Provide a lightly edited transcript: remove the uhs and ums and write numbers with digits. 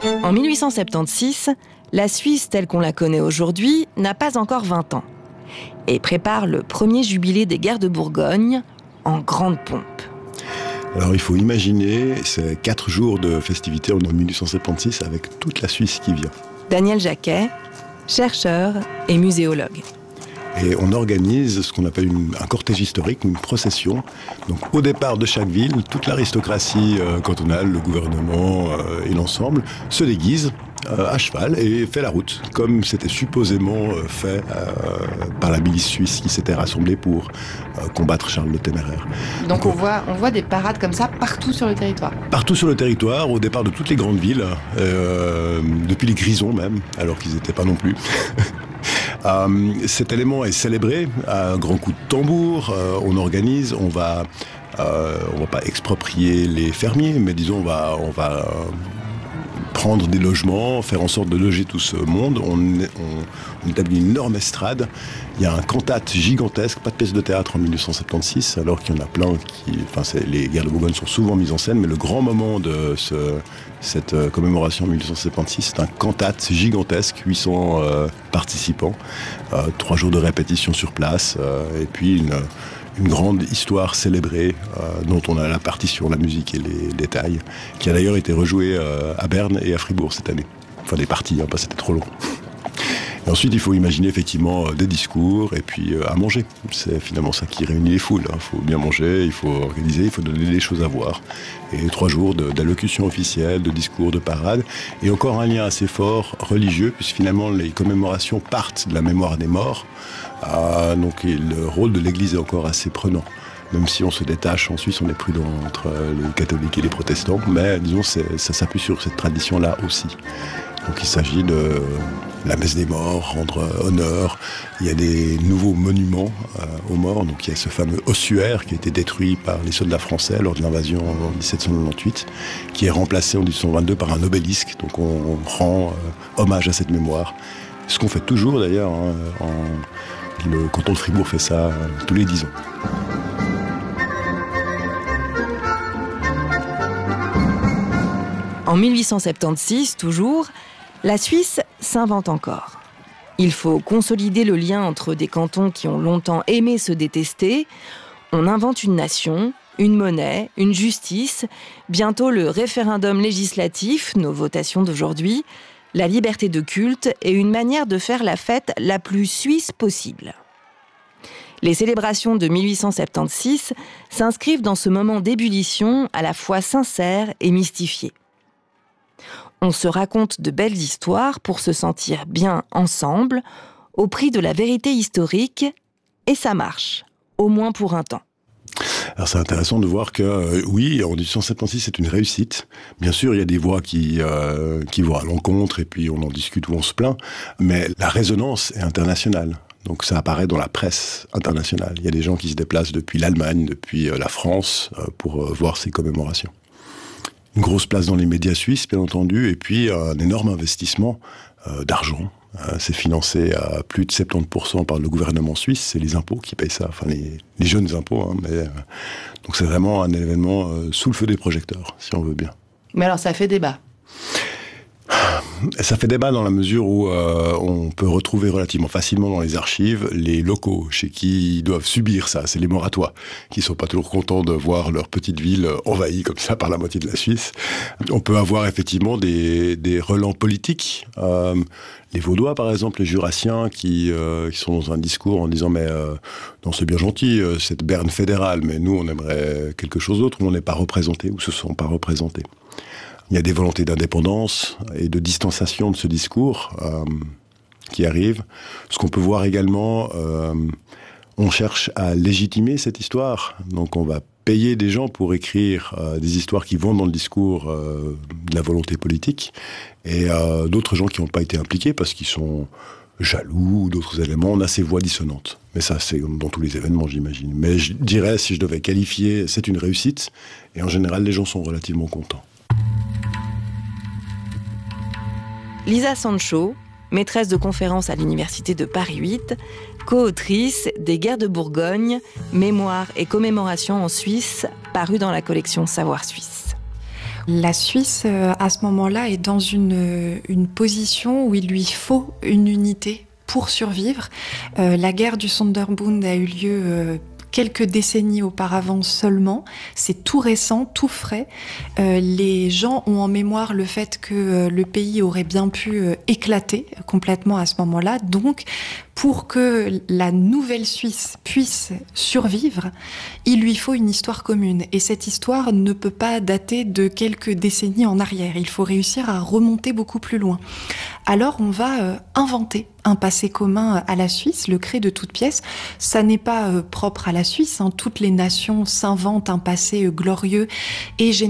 En 1876, la Suisse telle qu'on la connaît aujourd'hui n'a pas encore 20 ans et prépare le premier jubilé des guerres de Bourgogne en grande pompe. Alors il faut imaginer ces 4 jours de festivités en 1876 avec toute la Suisse qui vient. Daniel Jacquet, chercheur et muséologue. Et on organise ce qu'on appelle un cortège historique, une procession. Donc au départ de chaque ville, toute l'aristocratie cantonale, le gouvernement et l'ensemble se déguisent à cheval et fait la route, comme c'était supposément fait par la milice suisse qui s'était rassemblée pour combattre Charles le Téméraire. Donc on voit des parades comme ça partout sur le territoire. Partout sur le territoire, au départ de toutes les grandes villes, depuis les Grisons même, alors qu'ils n'étaient pas non plus. Cet élément est célébré à grands coups de tambour. On organise, on va pas exproprier les fermiers, mais disons on va prendre des logements, faire en sorte de loger tout ce monde. On établit une énorme estrade. Il y a un cantate gigantesque, pas de pièce de théâtre en 1876, alors qu'il y en a plein les guerres de Bourgogne sont souvent mises en scène, mais le grand moment de cette commémoration en 1876, c'est un cantate gigantesque, 800 participants, 3 jours de répétition sur place, et puis une grande histoire célébrée dont on a la partition, la musique et les détails, qui a d'ailleurs été rejouée à Berne et à Fribourg cette année. Enfin des parties, parce que c'était trop long. Et ensuite, il faut imaginer effectivement des discours et puis à manger. C'est finalement ça qui réunit les foules. Il faut bien manger, il faut organiser, il faut donner des choses à voir. Et 3 jours d'allocution officielle, de discours, de parade. Et encore un lien assez fort religieux, puisque finalement les commémorations partent de la mémoire des morts. Donc le rôle de l'Église est encore assez prenant. Même si on se détache en Suisse, on est prudent entre les catholiques et les protestants. Mais disons, ça s'appuie sur cette tradition-là aussi. Donc il s'agit de la messe des morts, rendre honneur. Il y a des nouveaux monuments aux morts. Donc il y a ce fameux ossuaire qui a été détruit par les soldats français lors de l'invasion en 1798, qui est remplacé en 1822 par un obélisque. Donc on rend hommage à cette mémoire. Ce qu'on fait toujours d'ailleurs, le canton de Fribourg fait ça tous les 10 ans. En 1876, toujours, la Suisse s'invente encore. Il faut consolider le lien entre des cantons qui ont longtemps aimé se détester. On invente une nation, une monnaie, une justice, bientôt le référendum législatif, nos votations d'aujourd'hui, la liberté de culte et une manière de faire la fête la plus suisse possible. Les célébrations de 1876 s'inscrivent dans ce moment d'ébullition à la fois sincère et mystifié. On se raconte de belles histoires pour se sentir bien ensemble, au prix de la vérité historique, et ça marche, au moins pour un temps. Alors c'est intéressant de voir que, oui, en 1876, c'est une réussite. Bien sûr, il y a des voix qui vont à l'encontre, et puis on en discute ou on se plaint, mais la résonance est internationale. Donc ça apparaît dans la presse internationale. Il y a des gens qui se déplacent depuis l'Allemagne, depuis la France, pour voir ces commémorations. Une grosse place dans les médias suisses, bien entendu, et puis un énorme investissement d'argent. C'est financé à plus de 70% par le gouvernement suisse, c'est les impôts qui payent ça, enfin les jeunes impôts. Donc c'est vraiment un événement sous le feu des projecteurs, si on veut bien. Mais alors ça fait débat. Ça fait débat dans la mesure où on peut retrouver relativement facilement dans les archives les locaux chez qui ils doivent subir ça. C'est les Moratois qui sont pas toujours contents de voir leur petite ville envahie comme ça par la moitié de la Suisse. On peut avoir effectivement des relents politiques. Les Vaudois, par exemple, les Jurassiens, qui sont dans un discours en disant mais non, c'est bien gentil, cette Berne fédérale, mais nous on aimerait quelque chose d'autre où on n'est pas représenté, ou se sont pas représentés. Il y a des volontés d'indépendance et de distanciation de ce discours qui arrivent. Ce qu'on peut voir également, on cherche à légitimer cette histoire. Donc on va payer des gens pour écrire des histoires qui vont dans le discours de la volonté politique, et d'autres gens qui n'ont pas été impliqués parce qu'ils sont jaloux ou d'autres éléments. On a ces voix dissonantes. Mais ça, c'est dans tous les événements, j'imagine. Mais je dirais, si je devais qualifier, c'est une réussite. Et en général, les gens sont relativement contents. Lisa Sancho, maîtresse de conférences à l'université de Paris 8, co-autrice des Guerres de Bourgogne, mémoires et commémorations en Suisse, paru dans la collection Savoir Suisse. La Suisse, à ce moment-là, est dans une position où il lui faut une unité pour survivre. La guerre du Sonderbund a eu lieu quelques décennies auparavant seulement. C'est tout récent, tout frais. Les gens ont en mémoire le fait que le pays aurait bien pu éclater complètement à ce moment-là. Donc, pour que la nouvelle Suisse puisse survivre, il lui faut une histoire commune. Et cette histoire ne peut pas dater de quelques décennies en arrière. Il faut réussir à remonter beaucoup plus loin. Alors on va inventer un passé commun à la Suisse, le créer de toutes pièces. Ça n'est pas propre à la Suisse, hein. Toutes les nations s'inventent un passé glorieux et généralement